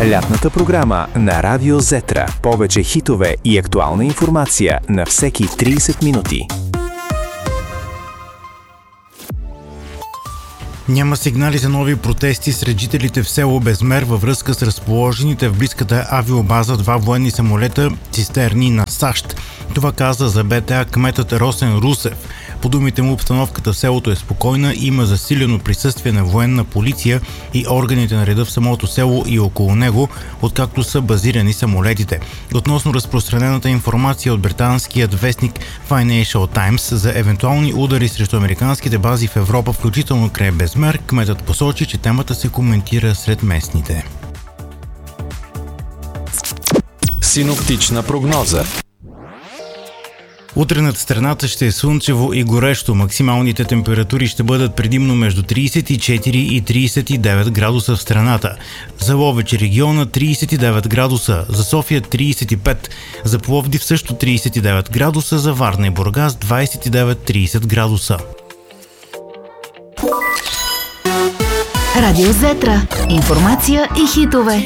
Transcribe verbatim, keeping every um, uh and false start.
Лятната програма на Радио Зетра. Повече хитове и актуална информация на всеки трийсет минути. Няма сигнали за нови протести сред жителите в село Безмер във връзка с разположените в близката авиобаза два военни самолета цистерни на САЩ. Това каза за БТА кметът Росен Русев. По думите му, обстановката в селото е спокойна, има засилено присъствие на военна полиция и органите на реда в самото село и около него, откакто са базирани самолетите. Относно разпространената информация от британският вестник Financial Times за евентуални удари срещу американските бази в Европа, включително край Безмер, кметът посочи, че темата се коментира сред местните. Синоптична прогноза. Утре над страната ще е слънчево и горещо. Максималните температури ще бъдат предимно между трийсет и четири и трийсет и девет градуса в страната. За Ловеч региона трийсет и девет градуса, за София трийсет и пет, за Пловдив също трийсет и девет градуса, за Варна и Бургас двайсет и девет до трийсет градуса. Радио Зетра. Информация и хитове.